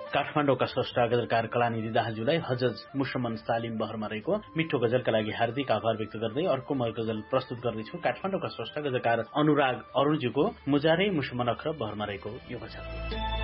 काठमाडौँका स्रष्टा गजलकार कलानिधि दाहालज्यूलाई हजज मुसम्मन सालिम बहरमा रहेको मिठो गजलका लागि हार्दिक आभार व्यक्त गर्दै अर्को म गजल प्रस्तुत गर्दैछु। काठमाडौँका स्रष्टा गजलकार अनुराग अरूणज्यूको मुजारे मुसम्मन अख्र बहरमा रहेको यो गजल।